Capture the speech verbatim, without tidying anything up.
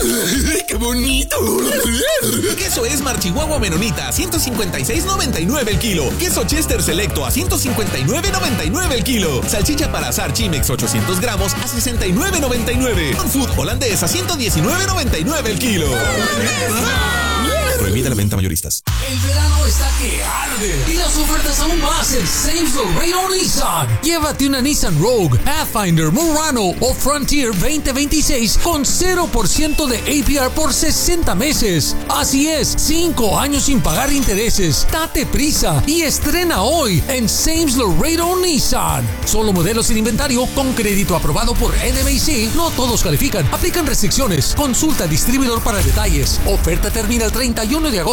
¡Qué bonito! Queso Esmar Chihuahua Menonita a ciento cincuenta y seis noventa y nueve el kilo. Queso Chester Selecto a ciento cincuenta y nueve noventa y nueve el kilo. Salchicha para asar Chimex ochocientos gramos a sesenta y nueve noventa y nueve. Food holandés a ciento diecinueve noventa y nueve el kilo. Prohibida la venta mayoristas. El verano está que arde y las ofertas aún más en Saves Laredo Nissan. Llévate una Nissan Rogue, Pathfinder, Murano o Frontier veinte veintiséis con cero por ciento de A P R por sesenta meses. Así es, cinco años sin pagar intereses. Date prisa y estrena hoy en Saves Laredo Nissan. Solo modelos sin inventario con crédito aprobado por N M A C. No todos califican. Aplican restricciones. Consulta distribuidor para detalles. Oferta termina el treinta y uno de agosto.